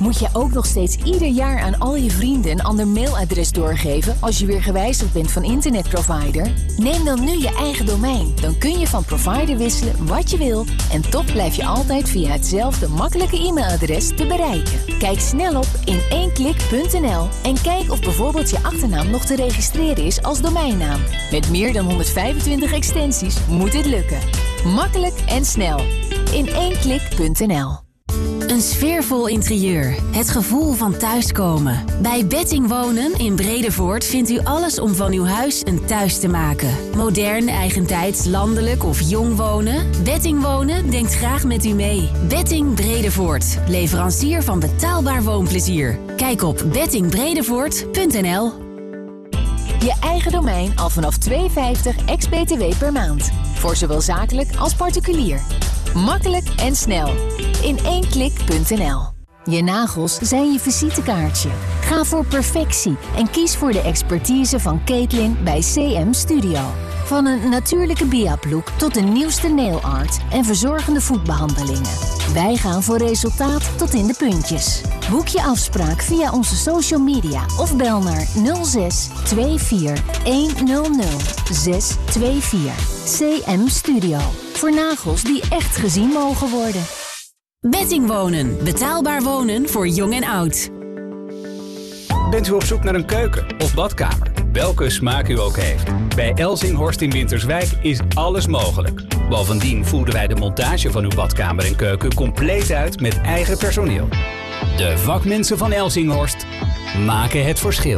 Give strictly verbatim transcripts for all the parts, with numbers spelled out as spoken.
Moet je ook nog steeds ieder jaar aan al je vrienden een ander mailadres doorgeven als je weer gewijzigd bent van internetprovider? Neem dan nu je eigen domein. Dan kun je van provider wisselen wat je wil en toch blijf je altijd via hetzelfde makkelijke e-mailadres te bereiken. Kijk snel op in één klik punt n l en kijk of bijvoorbeeld je achternaam nog te registreren is als domeinnaam. Met meer dan honderdvijfentwintig extensies moet dit lukken. Makkelijk en snel. in één klik punt n l. Een sfeervol interieur. Het gevoel van thuiskomen. Bij Betting Wonen in Bredevoort vindt u alles om van uw huis een thuis te maken. Modern, eigentijds, landelijk of jong wonen? Betting Wonen denkt graag met u mee. Betting Bredevoort. Leverancier van betaalbaar woonplezier. Kijk op betting bredevoort punt n l. Je eigen domein al vanaf twee euro vijftig ex-B T W per maand. Voor zowel zakelijk als particulier. Makkelijk en snel. in één klik punt n l. Je nagels zijn je visitekaartje. Ga voor perfectie en kies voor de expertise van Caitlin bij C M Studio. Van een natuurlijke biaplook tot de nieuwste nail art en verzorgende voetbehandelingen. Wij gaan voor resultaat tot in de puntjes. Boek je afspraak via onze social media of bel naar nul zes twee vier een nul nul zes twee vier. C M Studio. Voor nagels die echt gezien mogen worden. Betting Wonen. Betaalbaar wonen voor jong en oud. Bent u op zoek naar een keuken of badkamer? Welke smaak u ook heeft. Bij Elzinghorst in Winterswijk is alles mogelijk. Bovendien voeren wij de montage van uw badkamer en keuken compleet uit met eigen personeel. De vakmensen van Elzinghorst maken het verschil.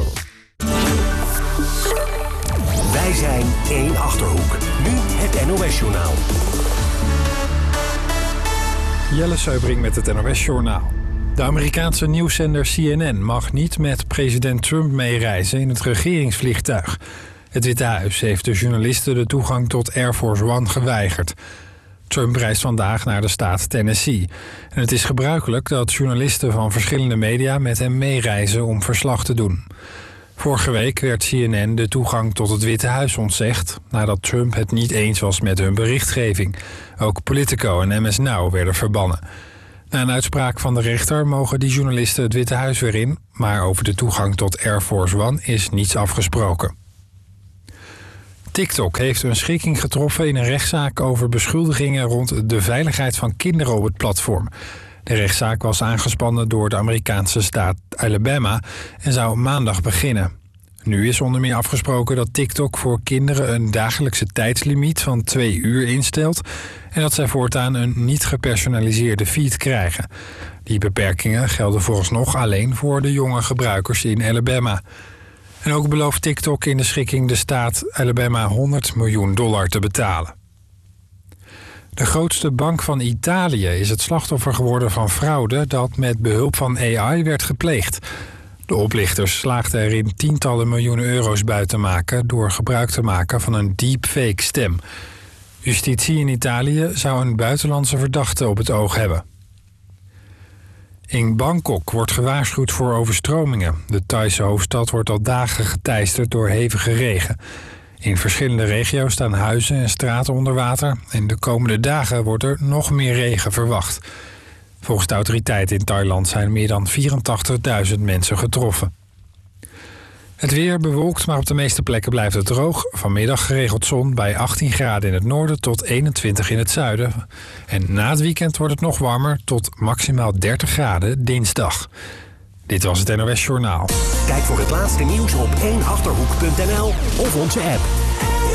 Wij zijn één Achterhoek. Nu het N O S-journaal. Jelle Seubring met het N O S-journaal. De Amerikaanse nieuwszender C N N mag niet met president Trump meereizen in het regeringsvliegtuig. Het Witte Huis heeft de journalisten de toegang tot Air Force One geweigerd. Trump reist vandaag naar de staat Tennessee. En het is gebruikelijk dat journalisten van verschillende media met hem meereizen om verslag te doen. Vorige week werd C N N de toegang tot het Witte Huis ontzegd nadat Trump het niet eens was met hun berichtgeving. Ook Politico en M S Now werden verbannen. Na een uitspraak van de rechter mogen die journalisten het Witte Huis weer in, maar over de toegang tot Air Force One is niets afgesproken. TikTok heeft een schikking getroffen in een rechtszaak over beschuldigingen rond de veiligheid van kinderen op het platform. De rechtszaak was aangespannen door de Amerikaanse staat Alabama en zou maandag beginnen. Nu is onder meer afgesproken dat TikTok voor kinderen een dagelijkse tijdslimiet van twee uur instelt en dat zij voortaan een niet gepersonaliseerde feed krijgen. Die beperkingen gelden vooralsnog alleen voor de jonge gebruikers in Alabama. En ook belooft TikTok in de schikking de staat Alabama honderd miljoen dollar te betalen. De grootste bank van Italië is het slachtoffer geworden van fraude dat met behulp van A I werd gepleegd. De oplichters slaagden erin tientallen miljoenen euro's buiten te maken door gebruik te maken van een deepfake stem. Justitie in Italië zou een buitenlandse verdachte op het oog hebben. In Bangkok wordt gewaarschuwd voor overstromingen. De Thaise hoofdstad wordt al dagen geteisterd door hevige regen. In verschillende regio's staan huizen en straten onder water en de komende dagen wordt er nog meer regen verwacht. Volgens de autoriteiten in Thailand zijn meer dan vierentachtigduizend mensen getroffen. Het weer bewolkt, maar op de meeste plekken blijft het droog. Vanmiddag geregeld zon bij achttien graden in het noorden tot eenentwintig in het zuiden. En na het weekend wordt het nog warmer tot maximaal dertig graden dinsdag. Dit was het N O S Journaal. Kijk voor het laatste nieuws op één achterhoek punt n l of onze app.